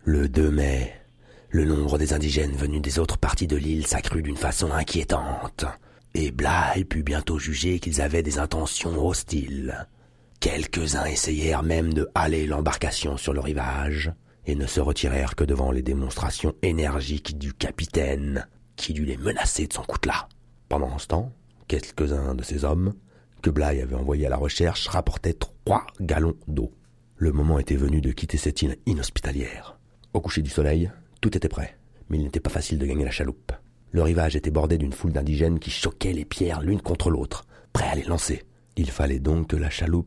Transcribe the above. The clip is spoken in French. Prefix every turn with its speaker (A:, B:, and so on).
A: Le 2 mai, le nombre des indigènes venus des autres parties de l'île s'accrut d'une façon inquiétante, et Bligh put bientôt juger qu'ils avaient des intentions hostiles. Quelques-uns essayèrent même de haler l'embarcation sur le rivage, et ne se retirèrent que devant les démonstrations énergiques du capitaine, qui dut les menacer de son coutelas. Pendant ce temps, quelques-uns de ces hommes, que Bligh avait envoyés à la recherche, rapportaient 3 gallons d'eau. Le moment était venu de quitter cette île inhospitalière. Au coucher du soleil, tout était prêt, mais il n'était pas facile de gagner la chaloupe. Le rivage était bordé d'une foule d'indigènes qui choquaient les pierres l'une contre l'autre, prêts à les lancer. Il fallait donc que la chaloupe